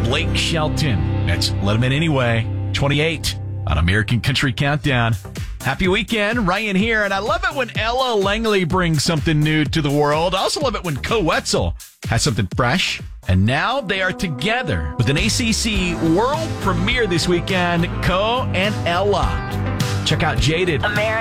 Blake Shelton. That's Let 'Em In Anyway, 28 on American Country Countdown. Happy weekend, Ryan here, and I love it when Ella Langley brings something new to the world. I also love it when Co Wetzel has something fresh. And now they are together with an ACC world premiere this weekend, Co and Ella. Check out Jaded.